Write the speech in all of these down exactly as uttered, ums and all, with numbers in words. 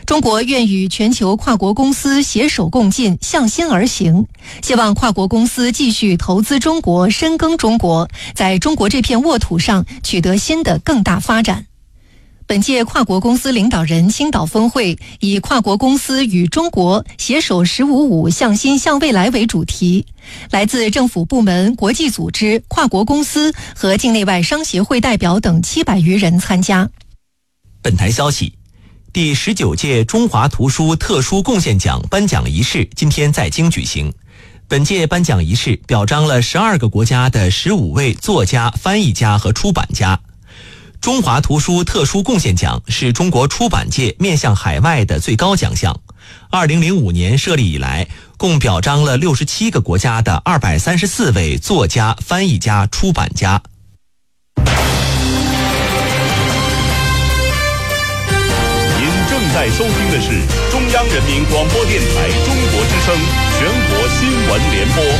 中国愿与全球跨国公司携手共进，向心而行，希望跨国公司继续投资中国，深耕中国，在中国这片沃土上取得新的更大发展。本届跨国公司领导人青岛峰会以跨国公司与中国携手十五五向心向未来为主题，来自政府部门、国际组织、跨国公司和境内外商协会代表等七百余人参加。 本台消息，第十九届中华图书特殊贡献奖颁奖仪式今天在京举行。本届颁奖仪式表彰了十二个国家的十五位作家、翻译家和出版家。中华图书特殊贡献奖是中国出版界面向海外的最高奖项。二零零五年设立以来，共表彰了六十七个国家的二百三十四位作家、翻译家、出版家。 您正在收听的是中央人民广播电台中国之声全国新闻联播。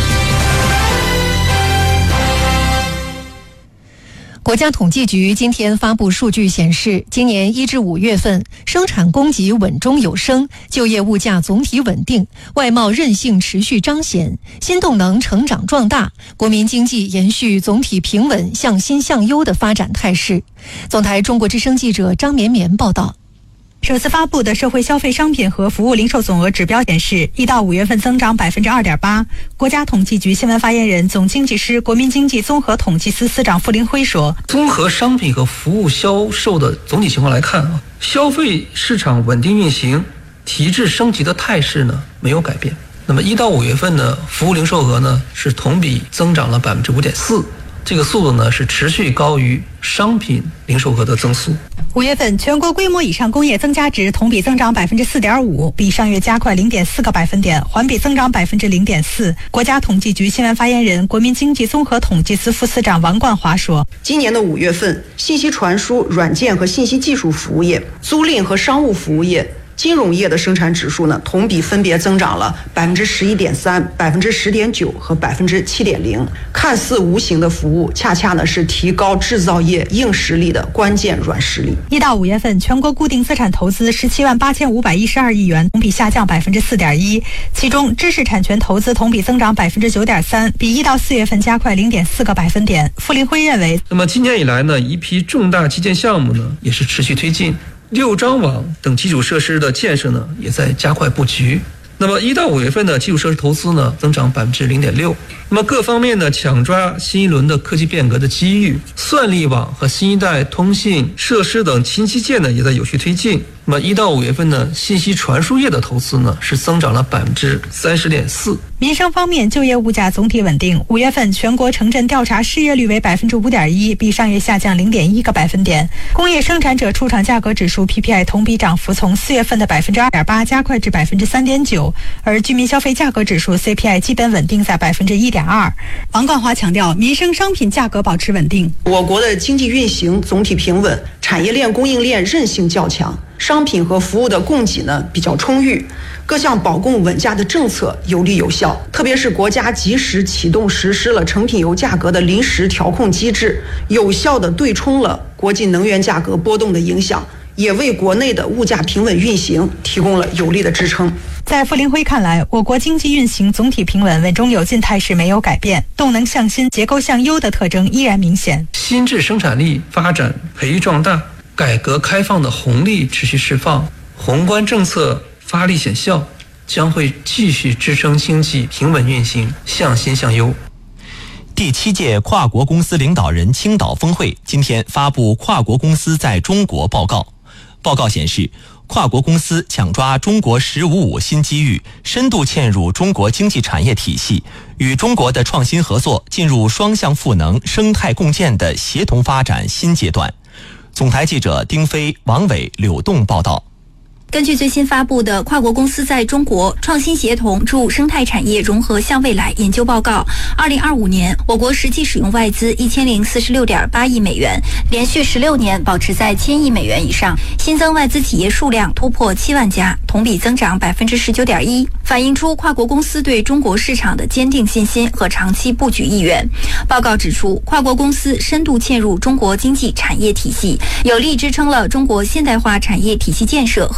国家统计局今天发布数据显示，今年一至五月份，生产供给稳中有升，就业物价总体稳定，外贸韧性持续彰显，新动能成长壮大，国民经济延续总体平稳、向新向优的发展态势。总台中国之声记者张绵绵报道。 首次发布的社会消费商品和服务零售总额指标显示，一到五月份增长百分之二点八。国家统计局新闻发言人、总经济师、国民经济综合统计司司长傅林辉说：“ 综合商品和服务销售的总体情况来看啊，消费市场稳定运行，提质升级的态势呢没有改变。那么一到五月份呢，服务零售额呢是同比增长了百分之五点四。”这个速度呢是持续高于商品零售额的增速。 五月份全国规模以上工业增加值同比增长百分之四点五，比上月加快零点四个百分点，环比增长百分之零点四。国家统计局新闻发言人、国民经济综合统计司副司长王冠华说：“ 今年的五月份，信息传输、软件和信息技术服务业、租赁和商务服务业、金融业的生产指数呢，同比分别增长了百分之十一点三、百分之十点九和百分之七点零。看似无形的服务，恰恰呢是提高制造业硬实力的关键软实力。 一到五月份，全国固定资产投资十七万八千五百一十二亿元，同比下降百分之四点一。其中，知识产权投资同比增长百分之九点三，比一到四月份加快零点四个百分点。傅林辉认为， 那么今年以来呢，一批重大基建项目呢也是持续推进。六张网等基础设施的建设呢，也在加快布局。那么一到五月份的基础设施投资呢，增长百分之零点六。那么各方面呢，抢抓新一轮的科技变革的机遇，算力网和新一代通信设施等新基建呢，也在有序推进。那么一到五月份呢，信息传输业的投资呢，是增长了百分之三十点四。 民生方面，就业物价总体稳定。五月份全国城镇调查失业率为百分之五点一，比上月下降零点一个百分点。工业生产者出厂价格指数 P P I 同比涨幅从四月份的百分之二点八加快至百分之三点九，而居民消费价格指数 C P I 基本稳定在百分之一点二。王冠华强调，民生商品价格保持稳定。 我国的经济运行总体平稳，产业链供应链韧性较强，商品和服务的供给呢比较充裕。各项保供稳价的政策有力有效，特别是国家及时启动实施了成品油价格的临时调控机制，有效地对冲了国际能源价格波动的影响，也为国内的物价平稳运行提供了有力的支撑。 在傅林辉看来，我国经济运行总体平稳、稳中有进态势没有改变，动能向新、结构向优的特征依然明显。 新质生产力发展培育壮大，改革开放的红利持续释放，宏观政策发力显效，将会继续支撑经济平稳运行，向新向优。 第七届跨国公司领导人青岛峰会今天发布跨国公司在中国报告。报告显示，跨国公司抢抓中国十五五新机遇，深度嵌入中国经济产业体系，与中国的创新合作进入双向赋能、生态共建的协同发展新阶段。总台记者丁飞、王伟、柳栋报道。 根据最新发布的《跨国公司在中国创新协同助生态产业融合向未来》研究报告，二零二五年我国实际使用外资一千零四十六点八亿美元，连续十六年保持在千亿美元以上，新增外资企业数量突破七万家，同比增长百分之十九点一，反映出跨国公司对中国市场的坚定信心和长期布局意愿。报告指出，跨国公司深度嵌入中国经济产业体系，有力支撑了中国现代化产业体系建设